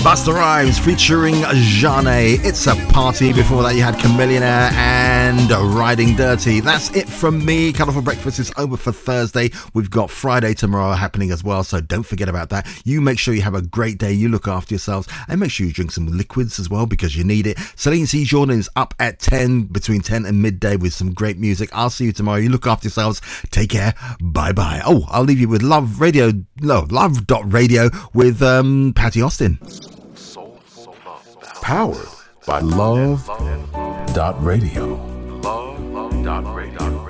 Busta Rhymes featuring Janae. It's a Party. Before that you had Chamillionaire and Riding Dirty. That's it from me. Colourful Breakfast is over for Thursday. We've got Friday tomorrow happening as well, so don't forget about that. You make sure you have a great day, you look after yourselves, and make sure you drink some liquids as well because you need it. Celine C. Jordan is up at 10, between 10 and midday with some great music. I'll see you tomorrow. You look after yourselves. Take care. Bye bye. Oh, I'll leave you with Love.Radio with Patty Austin. Powered by Love.Radio. Love.Radio.